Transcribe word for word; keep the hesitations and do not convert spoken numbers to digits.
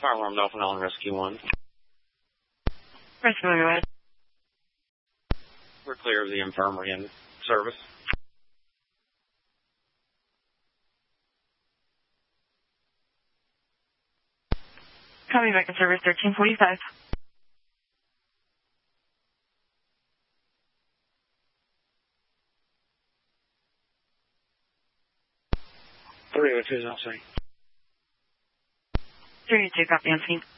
Fire alarm Dolphin Island Rescue one. Rescue one, go ahead. We're clear of the infirmary and service. Copy, back in service thirteen forty-five. three oh two is outside. three oh two, copy on scene.